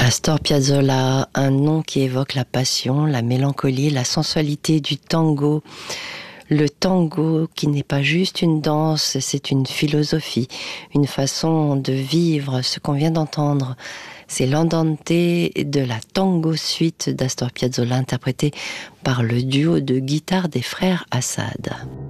Astor Piazzolla, un nom qui évoque la passion, la mélancolie, la sensualité du tango. Le tango qui n'est pas juste une danse, c'est une philosophie, une façon de vivre. Ce qu'on vient d'entendre, c'est l'andante de la tango suite d'Astor Piazzolla, interprété par le duo de guitare des frères Assad.